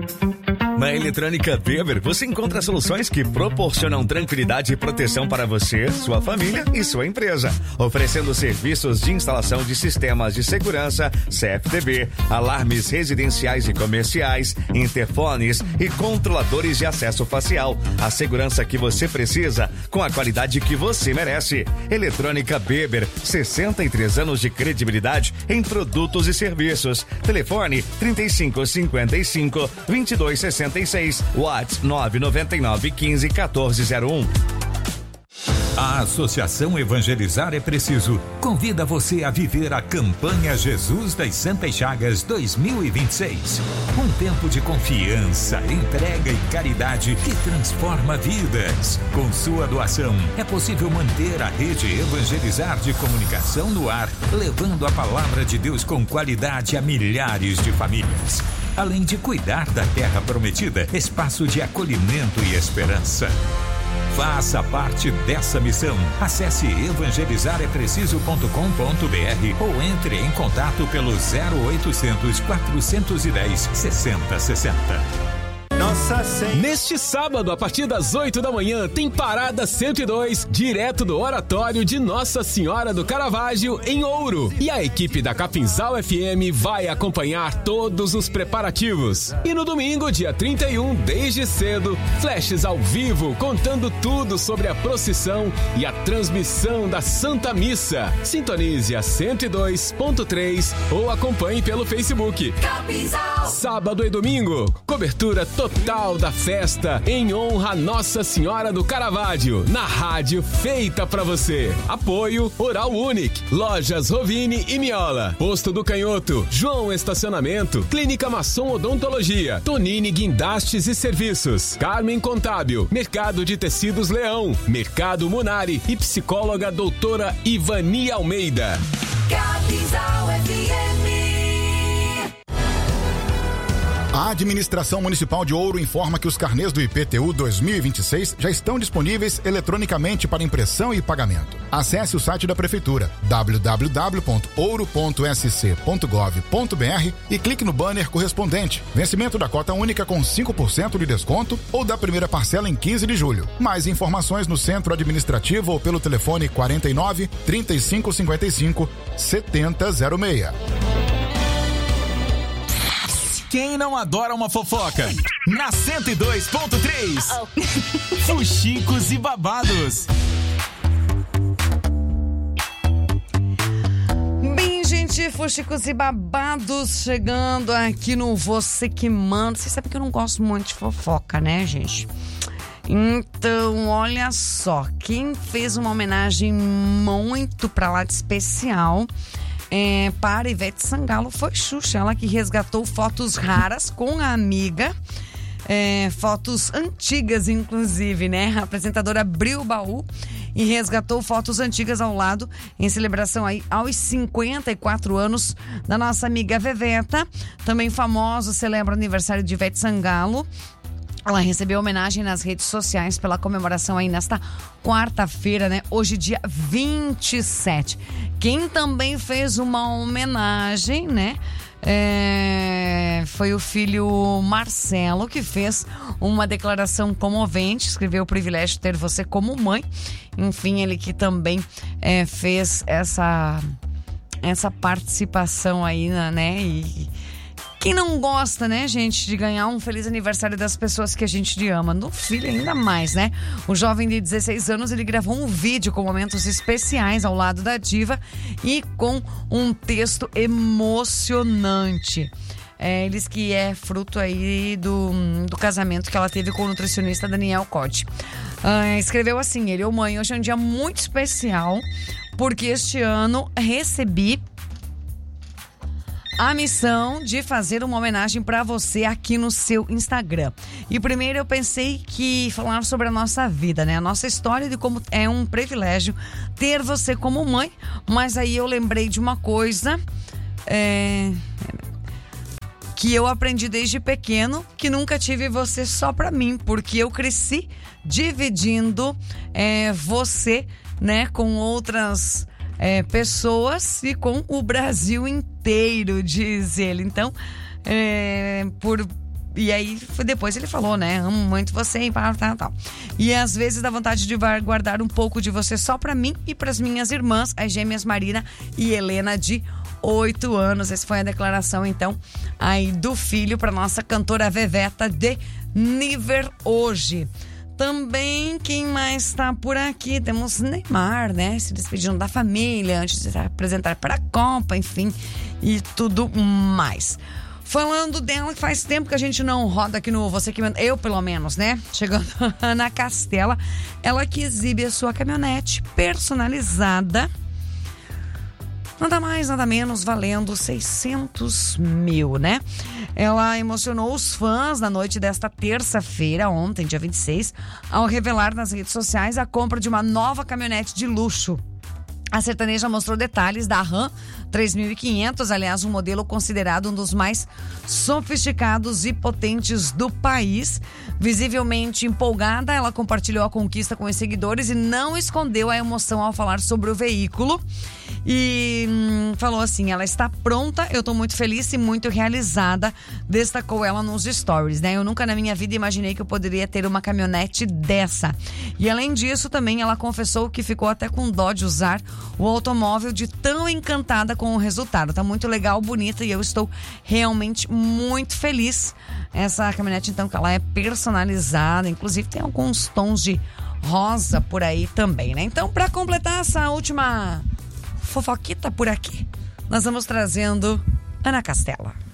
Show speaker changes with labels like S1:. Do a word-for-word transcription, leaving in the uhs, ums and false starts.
S1: Na Eletrônica Weber, você encontra soluções que proporcionam tranquilidade e proteção para você, sua família e sua empresa. Oferecendo serviços de instalação de sistemas de segurança, C F T B, alarmes residenciais e comerciais, interfones e controladores de acesso facial. A segurança que você precisa, com a qualidade que você merece. Eletrônica Weber, sessenta e três anos de credibilidade em produtos e serviços. Telefone trinta e cinco, cinquenta e cinco, vinte e dois, sessenta e seis, WhatsApp nove nove nove, quinze, quatorze zero um.
S2: A Associação Evangelizar é Preciso convida você a viver a campanha Jesus das Santas Chagas dois mil e vinte e seis. Um tempo de confiança, entrega e caridade que transforma vidas. Com sua doação, é possível manter a rede Evangelizar de comunicação no ar, levando a palavra de Deus com qualidade a milhares de famílias. Além de cuidar da terra prometida, espaço de acolhimento e esperança. Faça parte dessa missão. Acesse evangelizar é preciso ponto com ponto br ou entre em contato pelo zero oitocentos, quatrocentos e dez, sessenta sessenta.
S3: Nossa Senhora.
S4: Neste sábado, a partir das oito da manhã, tem Parada cento e dois, direto do Oratório de Nossa Senhora do Caravaggio, em Ouro. E a equipe da Capinzal F M vai acompanhar todos os preparativos. E no domingo, dia trinta e um, desde cedo, flashes ao vivo, contando tudo sobre a procissão e a transmissão da Santa Missa. Sintonize a cento e dois ponto três ou acompanhe pelo Facebook. Capinzal. Sábado e domingo, cobertura total Total da festa em honra a Nossa Senhora do Caravaggio, na rádio feita pra você. Apoio Oral Unique, Lojas Rovini e Miola, Posto do Canhoto, João Estacionamento, Clínica Masson Odontologia, Tonini Guindastes e Serviços, Carmen Contábil, Mercado de Tecidos Leão, Mercado Munari e psicóloga doutora Ivani Almeida.
S5: Capinzal F M.
S6: A Administração Municipal de Ouro informa que os carnês do I P T U dois mil e vinte e seis já estão disponíveis eletronicamente para impressão e pagamento. Acesse o site da Prefeitura, w w w ponto ouro ponto s c ponto gov ponto b r e clique no banner correspondente. Vencimento da cota única com cinco por cento de desconto ou da primeira parcela em quinze de julho. Mais informações no Centro Administrativo ou pelo telefone quarenta e nove, trinta e cinco, cinquenta e cinco, setenta zero seis.
S7: Quem não adora uma fofoca? Na cento e dois ponto três. Fuxicos e babados.
S8: Bem, gente, fuxicos e babados chegando aqui no Você Que Manda. Você sabe que eu não gosto muito de fofoca, né, gente? Então, olha só. Quem fez uma homenagem muito pra lá de especial... É, para Ivete Sangalo foi Xuxa, ela que resgatou fotos raras com a amiga, é, fotos antigas inclusive, né? A apresentadora abriu o baú e resgatou fotos antigas ao lado, em celebração aí aos cinquenta e quatro anos da nossa amiga Veveta. Também famoso celebra o aniversário de Ivete Sangalo. Ela recebeu homenagem nas redes sociais pela comemoração aí nesta quarta-feira, né? Hoje, dia vinte e sete. Quem também fez uma homenagem, né? É... Foi o filho Marcelo, que fez uma declaração comovente. Escreveu: o privilégio de ter você como mãe. Enfim, ele que também é, fez essa, essa participação aí, né? E... quem não gosta, né, gente, de ganhar um feliz aniversário das pessoas que a gente ama? No filho ainda mais, né? O jovem de dezesseis anos, ele gravou um vídeo com momentos especiais ao lado da diva e com um texto emocionante. É, ele diz que é fruto aí do, do casamento que ela teve com o nutricionista Daniel Code. Ah, escreveu assim, ele: ô mãe, hoje é um dia muito especial, porque este ano recebi a missão de fazer uma homenagem para você aqui no seu Instagram. E primeiro eu pensei que falar sobre a nossa vida, né? A nossa história de como é um privilégio ter você como mãe. Mas aí eu lembrei de uma coisa é, que eu aprendi desde pequeno, que nunca tive você só para mim, porque eu cresci dividindo é, você, né, com outras É, pessoas e com o Brasil inteiro, diz ele. Então, é, por e aí depois ele falou, né? Amo muito você e tal, tal, tal. E às vezes dá vontade de guardar um pouco de você só pra mim e pras minhas irmãs, as gêmeas Marina e Helena, de oito anos. Essa foi a declaração, então, aí do filho pra nossa cantora Veveta de Niver hoje. Também, quem mais tá por aqui? Temos Neymar, né? Se despedindo da família antes de se apresentar para a Copa, enfim, e tudo mais. Falando dela, que faz tempo que a gente não roda aqui no Você Que Manda, eu pelo menos, né? Chegando a Ana Castela, ela que exibe a sua caminhonete personalizada. Nada mais, nada menos, valendo seiscentos mil, né? Ela emocionou os fãs na noite desta terça-feira, ontem, dia vinte e seis, ao revelar nas redes sociais a compra de uma nova caminhonete de luxo. A sertaneja mostrou detalhes da Ram três mil e quinhentos, aliás, um modelo considerado um dos mais sofisticados e potentes do país. Visivelmente empolgada, ela compartilhou a conquista com os seguidores e não escondeu a emoção ao falar sobre o veículo. E hum, falou assim, ela está pronta, eu tô muito feliz e muito realizada, destacou ela nos stories, né? Eu nunca na minha vida imaginei que eu poderia ter uma caminhonete dessa. E além disso, também ela confessou que ficou até com dó de usar o automóvel, de tão encantada com o resultado. Tá muito legal, bonita, e eu estou realmente muito feliz. Essa caminhonete, então, que ela é personalizada, inclusive tem alguns tons de rosa por aí também, né? Então, para completar essa última fofoquita por aqui, nós vamos trazendo Ana Castela.